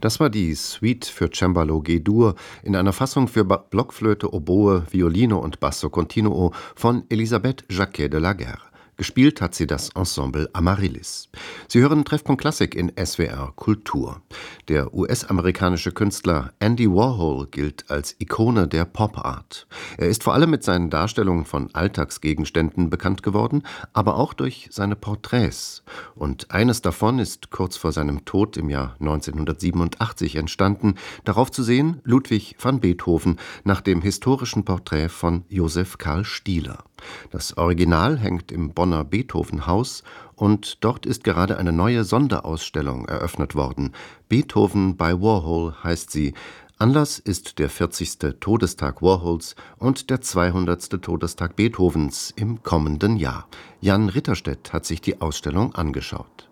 Das war die Suite für Cembalo G-Dur in einer Fassung für Blockflöte, Oboe, Violine und Basso Continuo von Elisabeth Jacquet de la Guerre. Gespielt hat sie das Ensemble Amaryllis. Sie hören Treffpunkt Klassik in SWR Kultur. Der US-amerikanische Künstler Andy Warhol gilt als Ikone der Pop-Art. Er ist vor allem mit seinen Darstellungen von Alltagsgegenständen bekannt geworden, aber auch durch seine Porträts. Und eines davon ist kurz vor seinem Tod im Jahr 1987 entstanden. Darauf zu sehen Ludwig van Beethoven nach dem historischen Porträt von Joseph Karl Stieler. Das Original hängt im Bonner Beethoven-Haus und dort ist gerade eine neue Sonderausstellung eröffnet worden. Beethoven by Warhol heißt sie. Anlass ist der 40. Todestag Warhols und der 200. Todestag Beethovens im kommenden Jahr. Jan Ritterstedt hat sich die Ausstellung angeschaut.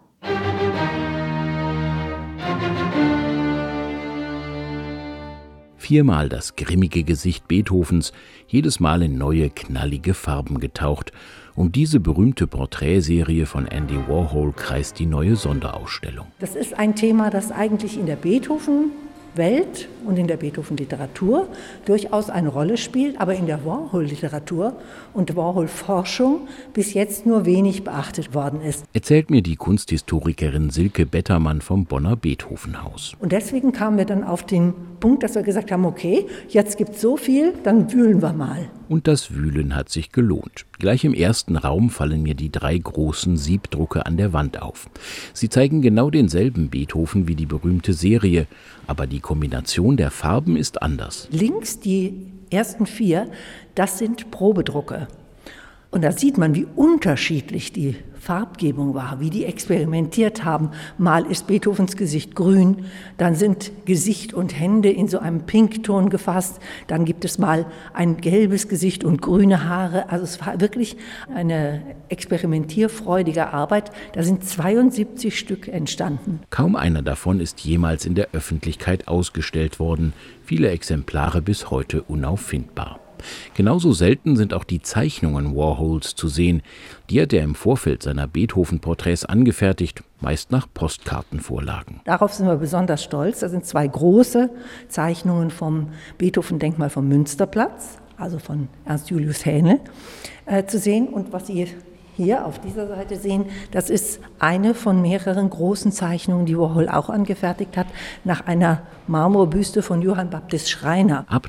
Viermal das grimmige Gesicht Beethovens, jedes Mal in neue, knallige Farben getaucht. Um diese berühmte Porträtserie von Andy Warhol kreist die neue Sonderausstellung. Das ist ein Thema, das eigentlich in der Beethoven-Welt und in der Beethoven-Literatur durchaus eine Rolle spielt, aber in der Warhol-Literatur und Warhol-Forschung bis jetzt nur wenig beachtet worden ist. Erzählt mir die Kunsthistorikerin Silke Bettermann vom Bonner Beethoven-Haus. Und deswegen kamen wir dann auf den Punkt, dass wir gesagt haben, okay, jetzt gibt es so viel, dann wühlen wir mal. Und das Wühlen hat sich gelohnt. Gleich im ersten Raum fallen mir die 3 großen Siebdrucke an der Wand auf. Sie zeigen genau denselben Beethoven wie die berühmte Serie, aber die Kombination der Farben ist anders. Links die ersten 4, das sind Probedrucke. Und da sieht man, wie unterschiedlich die Farbgebung war, wie die experimentiert haben. Mal ist Beethovens Gesicht grün, dann sind Gesicht und Hände in so einem Pinkton gefasst, dann gibt es mal ein gelbes Gesicht und grüne Haare. Also es war wirklich eine experimentierfreudige Arbeit. Da sind 72 Stück entstanden. Kaum einer davon ist jemals in der Öffentlichkeit ausgestellt worden, viele Exemplare bis heute unauffindbar. Genauso selten sind auch die Zeichnungen Warhols zu sehen. Die hat er im Vorfeld seiner Beethoven-Porträts angefertigt, meist nach Postkartenvorlagen. Darauf sind wir besonders stolz. Das sind 2 große Zeichnungen vom Beethoven-Denkmal vom Münsterplatz, also von Ernst Julius Hähnel, zu sehen. Und was Sie hier auf dieser Seite sehen, das ist eine von mehreren großen Zeichnungen, die Warhol auch angefertigt hat, nach einer Marmorbüste von Johann Baptist Schreiner. Ab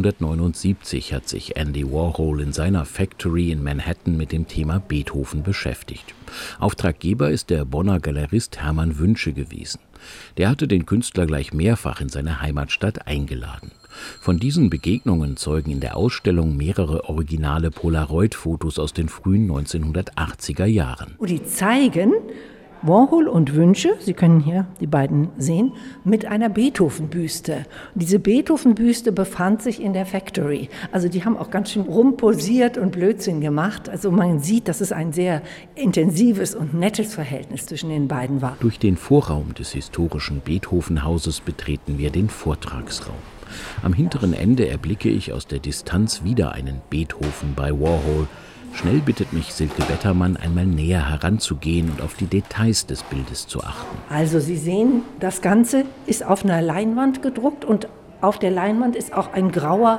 1979 hat sich Andy Warhol in seiner Factory in Manhattan mit dem Thema Beethoven beschäftigt. Auftraggeber ist der Bonner Galerist Hermann Wünsche gewesen. Der hatte den Künstler gleich mehrfach in seine Heimatstadt eingeladen. Von diesen Begegnungen zeugen in der Ausstellung mehrere originale Polaroid-Fotos aus den frühen 1980er Jahren. Und die zeigen Warhol und Wünsche, Sie können hier die beiden sehen, mit einer Beethoven-Büste. Und diese Beethoven-Büste befand sich in der Factory. Also die haben auch ganz schön rumposiert und Blödsinn gemacht. Also man sieht, dass es ein sehr intensives und nettes Verhältnis zwischen den beiden war. Durch den Vorraum des historischen Beethoven-Hauses betreten wir den Vortragsraum. Am hinteren Ende erblicke ich aus der Distanz wieder einen Beethoven bei Warhol. Schnell bittet mich Silke Bettermann, einmal näher heranzugehen und auf die Details des Bildes zu achten. Also Sie sehen, das Ganze ist auf einer Leinwand gedruckt und auf der Leinwand ist auch ein grauer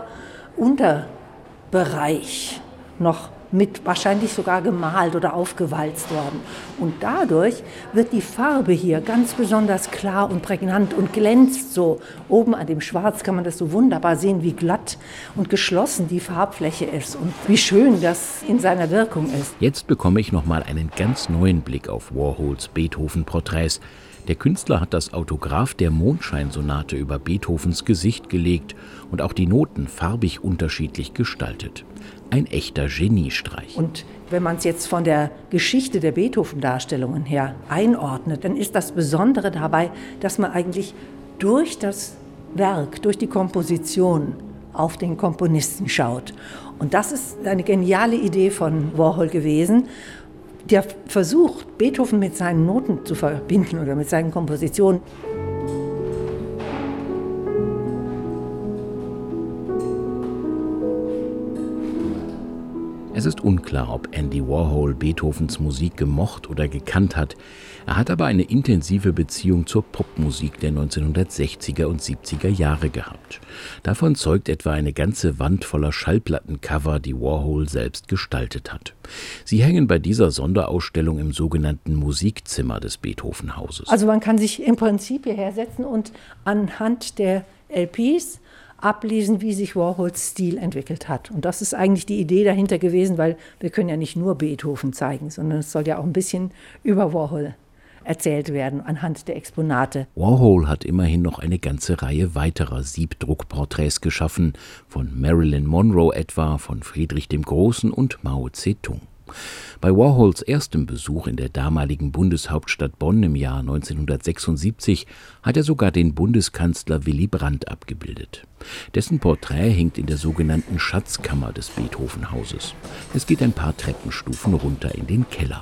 Unterbereich noch mit wahrscheinlich sogar gemalt oder aufgewalzt worden. Und dadurch wird die Farbe hier ganz besonders klar und prägnant und glänzt so. Oben an dem Schwarz kann man das so wunderbar sehen, wie glatt und geschlossen die Farbfläche ist und wie schön das in seiner Wirkung ist. Jetzt bekomme ich nochmal einen ganz neuen Blick auf Warhols Beethoven-Porträts. Der Künstler hat das Autograph der Mondscheinsonate über Beethovens Gesicht gelegt und auch die Noten farbig unterschiedlich gestaltet. Ein echter Geniestreich. Und wenn man es jetzt von der Geschichte der Beethoven-Darstellungen her einordnet, dann ist das Besondere dabei, dass man eigentlich durch das Werk, durch die Komposition auf den Komponisten schaut. Und das ist eine geniale Idee von Warhol gewesen. Der versucht, Beethoven mit seinen Noten zu verbinden oder mit seinen Kompositionen. Es ist unklar, ob Andy Warhol Beethovens Musik gemocht oder gekannt hat. Er hat aber eine intensive Beziehung zur Popmusik der 1960er und 70er Jahre gehabt. Davon zeugt etwa eine ganze Wand voller Schallplattencover, die Warhol selbst gestaltet hat. Sie hängen bei dieser Sonderausstellung im sogenannten Musikzimmer des Beethoven-Hauses. Also man kann sich im Prinzip hierher setzen und anhand der LPs ablesen, wie sich Warhols Stil entwickelt hat. Und das ist eigentlich die Idee dahinter gewesen, weil wir können ja nicht nur Beethoven zeigen, sondern es soll ja auch ein bisschen über Warhol erzählt werden anhand der Exponate. Warhol hat immerhin noch eine ganze Reihe weiterer Siebdruckporträts geschaffen, von Marilyn Monroe etwa, von Friedrich dem Großen und Mao Zedong. Bei Warhols erstem Besuch in der damaligen Bundeshauptstadt Bonn im Jahr 1976 hat er sogar den Bundeskanzler Willy Brandt abgebildet. Dessen Porträt hängt in der sogenannten Schatzkammer des Beethoven-Hauses. Es geht ein paar Treppenstufen runter in den Keller.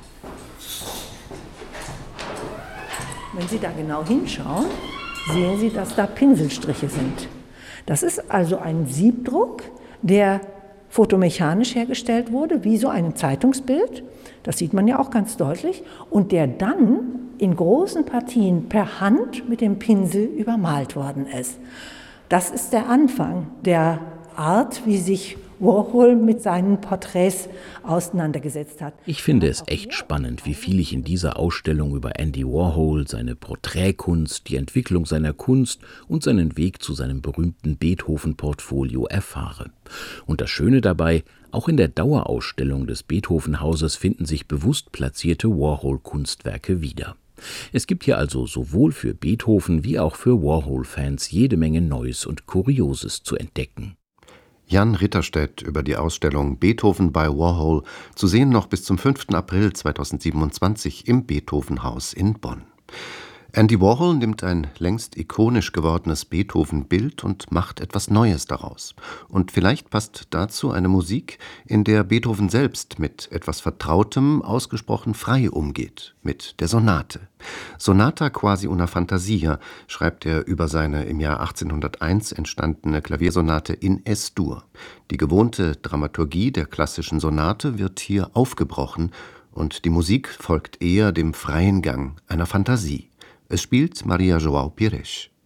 Wenn Sie da genau hinschauen, sehen Sie, dass da Pinselstriche sind. Das ist also ein Siebdruck, der fotomechanisch hergestellt wurde, wie so ein Zeitungsbild. Das sieht man ja auch ganz deutlich. Und der dann in großen Partien per Hand mit dem Pinsel übermalt worden ist. Das ist der Anfang der Art, wie sich Warhol mit seinen Porträts auseinandergesetzt hat. Ich finde es echt spannend, wie viel ich in dieser Ausstellung über Andy Warhol, seine Porträtkunst, die Entwicklung seiner Kunst und seinen Weg zu seinem berühmten Beethoven-Portfolio erfahre. Und das Schöne dabei, auch in der Dauerausstellung des Beethoven-Hauses finden sich bewusst platzierte Warhol-Kunstwerke wieder. Es gibt hier also sowohl für Beethoven wie auch für Warhol-Fans jede Menge Neues und Kurioses zu entdecken. Jan Ritterstedt über die Ausstellung Beethoven bei Warhol, zu sehen noch bis zum 5. April 2027 im Beethoven-Haus in Bonn. Andy Warhol nimmt ein längst ikonisch gewordenes Beethoven-Bild und macht etwas Neues daraus. Und vielleicht passt dazu eine Musik, in der Beethoven selbst mit etwas Vertrautem ausgesprochen frei umgeht, mit der Sonate. Sonata quasi una fantasia schreibt er über seine im Jahr 1801 entstandene Klaviersonate in Es-Dur. Die gewohnte Dramaturgie der klassischen Sonate wird hier aufgebrochen und die Musik folgt eher dem freien Gang einer Fantasie. Es spielt Maria João Pires.